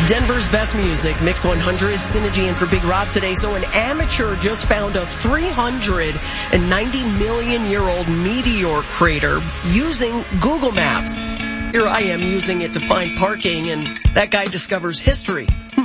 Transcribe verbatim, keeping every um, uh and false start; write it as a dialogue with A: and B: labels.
A: Denver's best music, Mix one hundred, Synergy in for Big Rob today. So an amateur just found a three hundred ninety million year old meteor crater using Google Maps. Here I am using it to find parking, and that guy discovers history